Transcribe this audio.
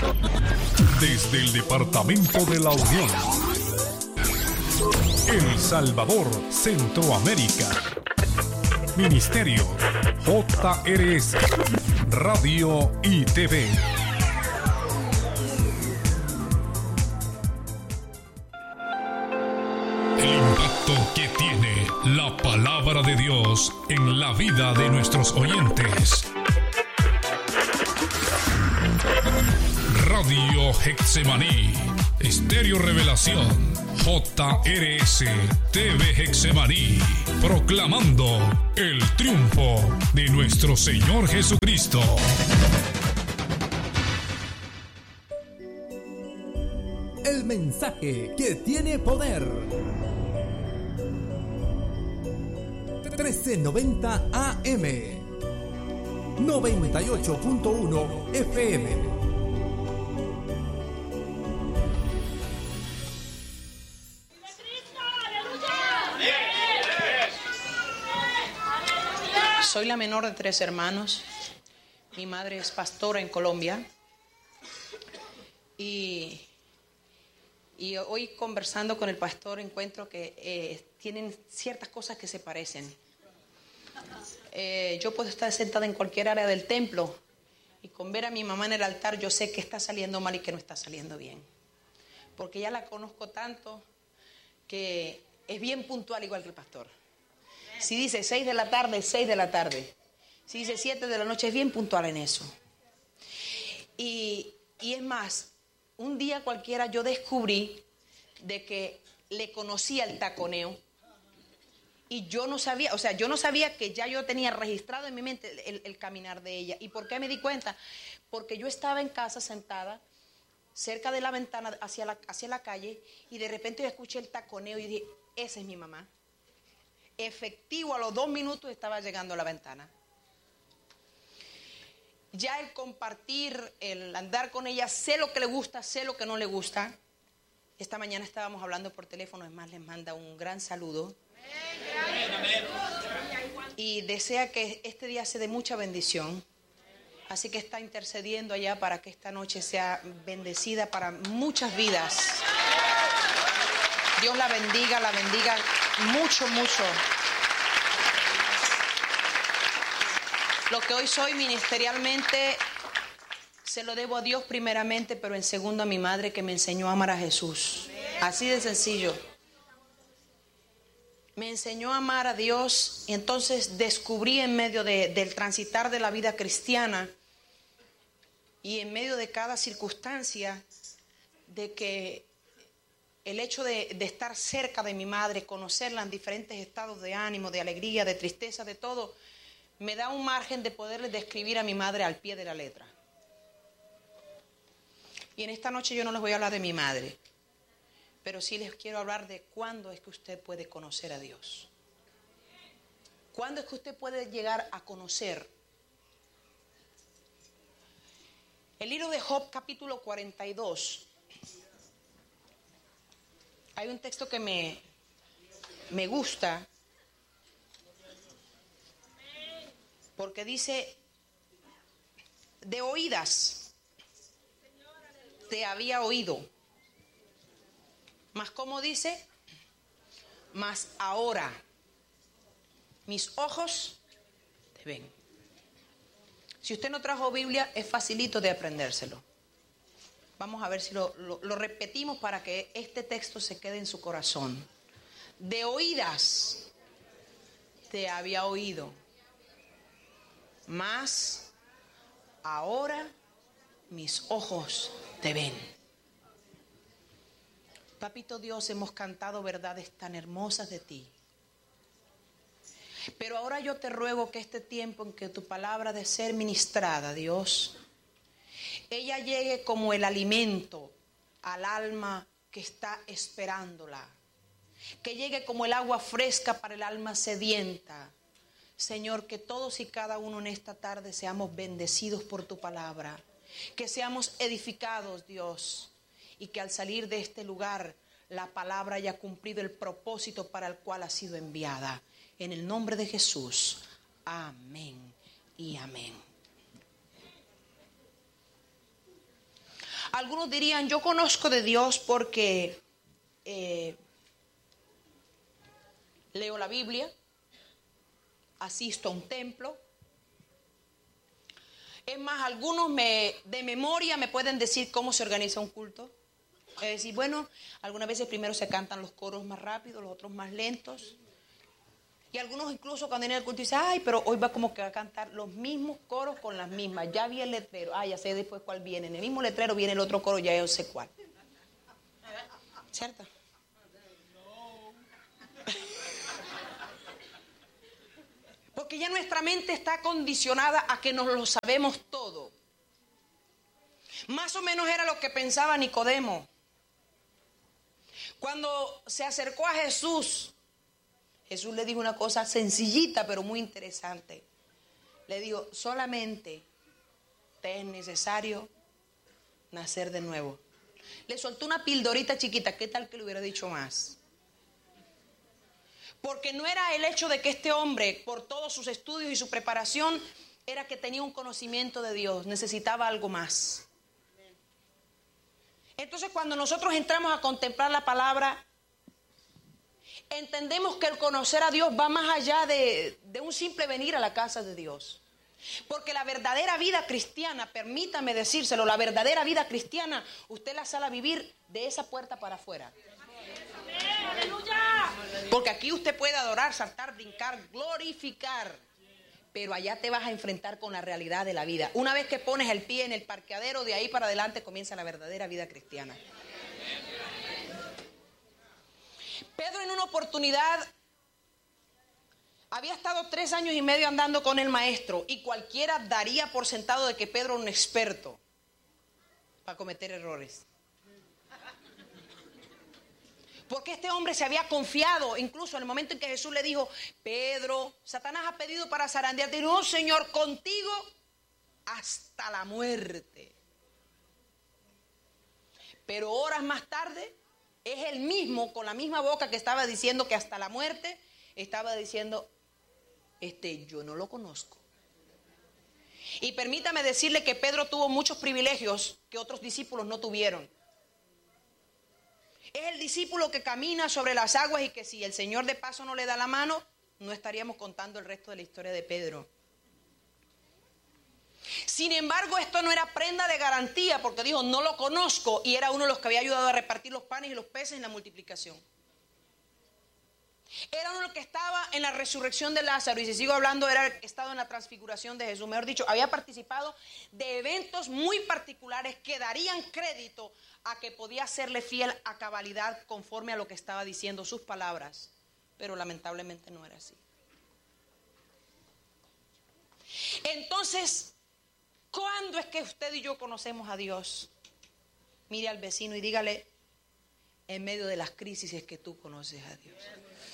Desde el Departamento de la Unión, El Salvador, Centroamérica. Ministerio JRS, Radio y TV. El impacto que tiene la palabra de Dios en la vida de nuestros oyentes. Radio Getsemaní, Estéreo Revelación, JRS, TV Getsemaní, proclamando el triunfo de nuestro Señor Jesucristo. El mensaje que tiene poder. 1390 AM, 98.1 FM. Soy la menor de 3 hermanos. Mi madre es pastora en Colombia. Y hoy conversando con el pastor encuentro que tienen ciertas cosas que se parecen. Yo puedo estar sentada en cualquier área del templo y con ver a mi mamá en el altar yo sé que está saliendo mal y que no está saliendo bien. Porque ya la conozco tanto que es bien puntual igual que el pastor. Si dice 6 de la tarde, 6 de la tarde. Si dice 7 de la noche, es bien puntual en eso. Y es más, un día cualquiera yo descubrí de que le conocía el taconeo. Y yo no sabía, yo no sabía que ya yo tenía registrado en mi mente el caminar de ella. ¿Y por qué me di cuenta? Porque yo estaba en casa sentada, cerca de la ventana hacia la calle, y de repente yo escuché el taconeo y dije, esa es mi mamá. Efectivo, a los 2 minutos estaba llegando a la ventana. Ya el compartir, el andar con ella, sé lo que le gusta, sé lo que no le gusta. Esta mañana estábamos hablando por teléfono, es más, les manda un gran saludo. Y desea que este día sea de mucha bendición. Así que está intercediendo allá para que esta noche sea bendecida para muchas vidas. Dios la bendiga mucho, mucho. Lo que hoy soy ministerialmente se lo debo a Dios primeramente, pero en segundo a mi madre que me enseñó a amar a Jesús. Así de sencillo. Me enseñó a amar a Dios y entonces descubrí en medio del transitar de la vida cristiana y en medio de cada circunstancia de que el hecho de estar cerca de mi madre, conocerla en diferentes estados de ánimo, de alegría, de tristeza, de todo, me da un margen de poderle describir a mi madre al pie de la letra. Y en esta noche yo no les voy a hablar de mi madre, pero sí les quiero hablar de cuándo es que usted puede conocer a Dios. ¿Cuándo es que usted puede llegar a conocer? El libro de Job, capítulo 42. Hay un texto que me gusta porque dice, de oídas te había oído, mas ¿cómo dice? Mas ahora mis ojos te ven. Si usted no trajo Biblia, es facilito de aprendérselo. Vamos a ver si lo repetimos para que este texto se quede en su corazón. De oídas te había oído, mas ahora mis ojos te ven. Papito Dios, hemos cantado verdades tan hermosas de ti. Pero ahora yo te ruego que este tiempo en que tu palabra ha de ser ministrada, Dios, ella llegue como el alimento al alma que está esperándola. Que llegue como el agua fresca para el alma sedienta. Señor, que todos y cada uno en esta tarde seamos bendecidos por tu palabra. Que seamos edificados, Dios. Y que al salir de este lugar la palabra haya cumplido el propósito para el cual ha sido enviada. En el nombre de Jesús. Amén y amén. Algunos dirían, yo conozco de Dios porque leo la Biblia, asisto a un templo. Es más, algunos de memoria me pueden decir cómo se organiza un culto. Es decir, bueno, algunas veces primero se cantan los coros más rápidos, los otros más lentos. Y algunos incluso cuando viene el culto dicen, ay, pero hoy va como que va a cantar los mismos coros con las mismas. Ya vi el letrero, ya sé después cuál viene. En el mismo letrero viene el otro coro, ya yo sé cuál. ¿Cierto? Porque ya nuestra mente está condicionada a que nos lo sabemos todo. Más o menos era lo que pensaba Nicodemo. Cuando se acercó a Jesús, Jesús le dijo una cosa sencillita pero muy interesante. Le dijo, solamente te es necesario nacer de nuevo. Le soltó una pildorita chiquita, ¿qué tal que le hubiera dicho más? Porque no era el hecho de que este hombre, por todos sus estudios y su preparación, era que tenía un conocimiento de Dios, necesitaba algo más. Entonces, cuando nosotros entramos a contemplar la palabra, entendemos que el conocer a Dios va más allá de un simple venir a la casa de Dios. Porque la verdadera vida cristiana, permítame decírselo, la verdadera vida cristiana, usted la sale a vivir de esa puerta para afuera. Porque aquí usted puede adorar, saltar, brincar, glorificar, pero allá te vas a enfrentar con la realidad de la vida. Una vez que pones el pie en el parqueadero, de ahí para adelante comienza la verdadera vida cristiana. Pedro en una oportunidad había estado 3 años y medio andando con el maestro, y cualquiera daría por sentado de que Pedro era un experto para cometer errores. Porque este hombre se había confiado, incluso en el momento en que Jesús le dijo, Pedro, Satanás ha pedido para zarandearte. Y no, Señor, contigo hasta la muerte. Pero horas más tarde, es el mismo, con la misma boca que estaba diciendo que hasta la muerte, estaba diciendo, yo no lo conozco. Y permítame decirle que Pedro tuvo muchos privilegios que otros discípulos no tuvieron. Es el discípulo que camina sobre las aguas y que si el Señor de paso no le da la mano, no estaríamos contando el resto de la historia de Pedro. Sin embargo, esto no era prenda de garantía, porque dijo, no lo conozco, y era uno de los que había ayudado a repartir los panes y los peces en la multiplicación. Era uno que estaba en la resurrección de Lázaro, y si sigo hablando, era estado en la transfiguración de Jesús. Mejor dicho, había participado de eventos muy particulares que darían crédito a que podía serle fiel a cabalidad conforme a lo que estaba diciendo sus palabras. Pero lamentablemente no era así. Entonces, ¿cuándo es que usted y yo conocemos a Dios? Mire al vecino y dígale, en medio de las crisis es que tú conoces a Dios.